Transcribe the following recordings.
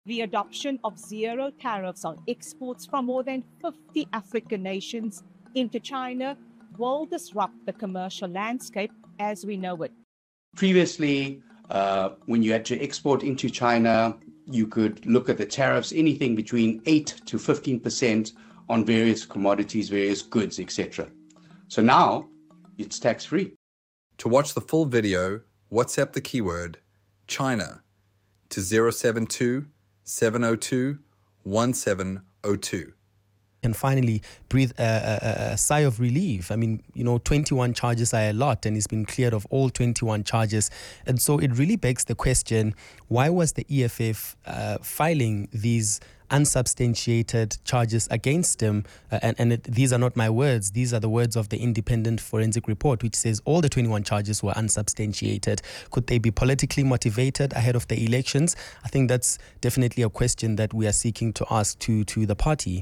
the adoption of zero tariffs on exports from more than 50 African nations into China will disrupt the commercial landscape as we know it. Previously, when you had to export into China, you could look at the tariffs, anything between 8 to 15% on various commodities, various goods, etc. So now it's tax-free. To watch the full video, WhatsApp the keyword China to 072 702 1702. And finally breathe a sigh of relief. I mean, 21 charges are a lot, and he's been cleared of all 21 charges. And so it really begs the question, why was the EFF filing these unsubstantiated charges against him? These are not my words. These are the words of the Independent Forensic Report, which says all the 21 charges were unsubstantiated. Could they be politically motivated ahead of the elections? I think that's definitely a question that we are seeking to ask to the party.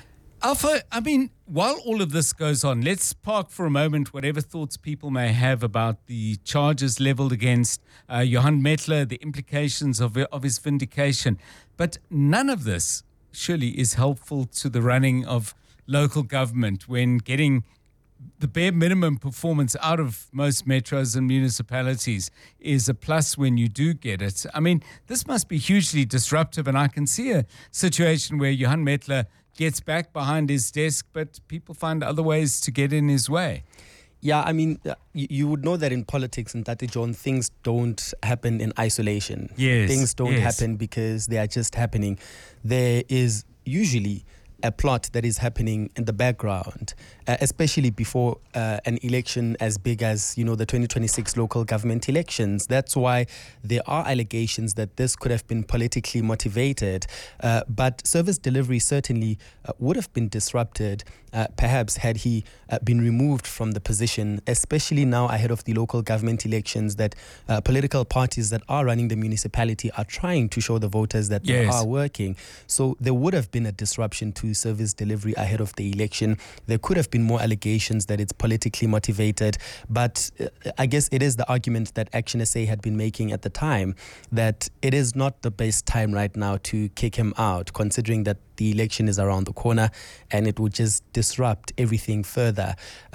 Alpha, I mean, while all of this goes on, let's park for a moment whatever thoughts people may have about the charges leveled against Johan Metler, the implications of his vindication. But none of this surely is helpful to the running of local government when getting the bare minimum performance out of most metros and municipalities is a plus when you do get it. I mean, this must be hugely disruptive, and I can see a situation where Johan Metler gets back behind his desk, but people find other ways to get in his way. Yeah, I mean, you would know that in politics, and Tate John, things don't happen in isolation. Yes. Things don't happen because they are just happening. There is usually a plot that is happening in the background, especially before an election as big as, the 2026 local government elections. That's why there are allegations that this could have been politically motivated, but service delivery certainly would have been disrupted, perhaps had he been removed from the position, especially now ahead of the local government elections, that political parties that are running the municipality are trying to show the voters that they are working. So there would have been a disruption to service delivery ahead of the election. There could have been more allegations that it's politically motivated, but I guess it is the argument that Action SA had been making at the time, that it is not the best time right now to kick him out, considering that the election is around the corner and it would just disrupt everything further.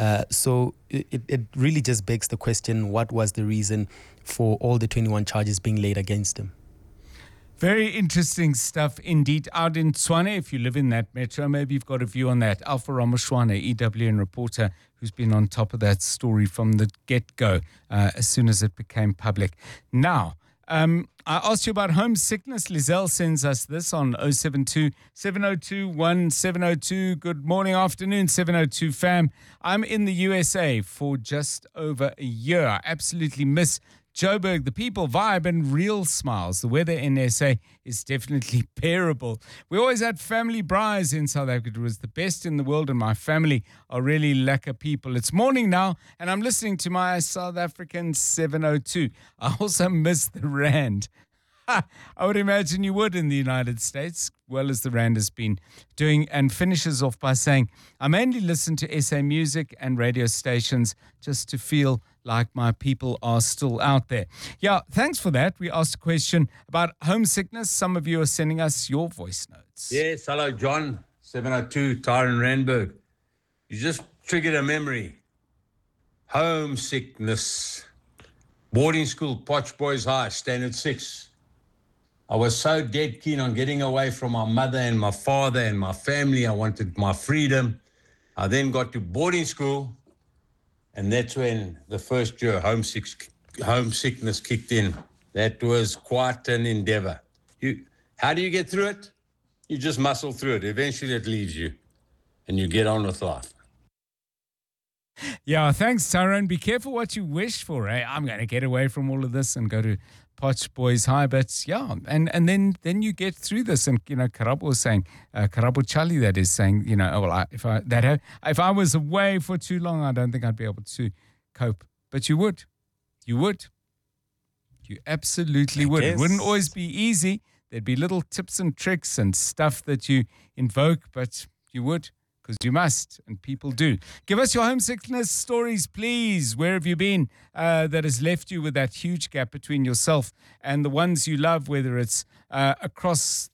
So it really just begs the question, what was the reason for all the 21 charges being laid against him? Very interesting stuff indeed. Out in Tshwane, if you live in that metro, maybe you've got a view on that. Alpha Ramoshwane, EWN reporter, who's been on top of that story from the get-go as soon as it became public. Now, I asked you about homesickness. Lizelle sends us this on 072 702 1702. Good morning, afternoon, 702 fam. I'm in the USA for just over a year. I absolutely miss Joburg, the people, vibe, and real smiles. The weather in SA is definitely bearable. We always had family braais in South Africa. It was the best in the world, and my family are really lekker people. It's morning now, and I'm listening to my South African 702. I also miss the Rand. I would imagine you would in the United States, well as the Rand has been doing, and finishes off by saying, I mainly listen to SA music and radio stations just to feel like my people are still out there. Yeah, thanks for that. We asked a question about homesickness. Some of you are sending us your voice notes. Yes, hello, John, 702, Tyron Randburg. You just triggered a memory. Homesickness. Boarding school, Potch Boys High, Standard 6. I was so dead keen on getting away from my mother and my father and my family. I wanted my freedom. I then got to boarding school, and that's when the first year homesickness kicked in. That was quite an endeavor. How do you get through it? You just muscle through it. Eventually it leaves you, and you get on with life. Yeah, thanks, Tyrone. Be careful what you wish for. Eh? I'm going to get away from all of this and go to Potch Boys High. But yeah, and then you get through this. And, Karabo was saying, Karabo Charlie, that is saying, if I was away for too long, I don't think I'd be able to cope. But you would. You would. You absolutely would. It wouldn't always be easy. There'd be little tips and tricks and stuff that you invoke, but you would. Because you must, and people do. Give us your homesickness stories, please. Where have you been that has left you with that huge gap between yourself and the ones you love, whether it's across